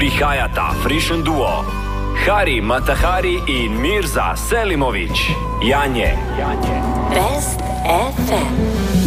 Prihajata Frišen duo, Hari Matahari in Mirza Selimović. Janje. Best FM.